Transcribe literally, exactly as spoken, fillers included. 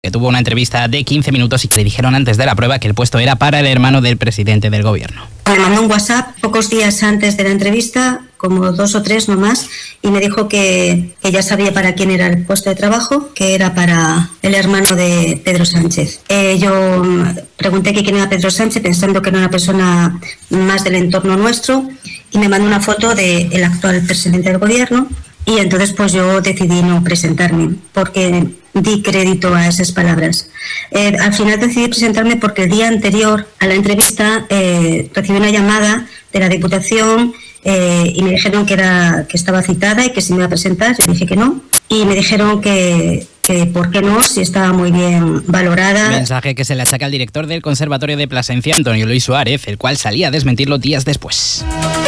que tuvo una entrevista de quince minutos y que le dijeron antes de la prueba que el puesto era para el hermano del presidente del gobierno. Me mandó un WhatsApp pocos días antes de la entrevista, como dos o tres nomás, y me dijo que, que ya sabía para quién era el puesto de trabajo, que era para el hermano de Pedro Sánchez. Eh, yo pregunté que quién era Pedro Sánchez, pensando que era una persona más del entorno nuestro, y me mandó una foto del actual presidente del gobierno, y entonces pues yo decidí no presentarme, porque di crédito a esas palabras. Eh, al final decidí presentarme porque el día anterior a la entrevista eh, recibí una llamada de la Diputación eh, y me dijeron que, era, que estaba citada y que si me iba a presentar. Yo dije que no, y me dijeron que, que por qué no, si estaba muy bien valorada. Mensaje que se le achaca al director del Conservatorio de Plasencia, Antonio Luis Suárez, el cual salía a desmentirlo días después.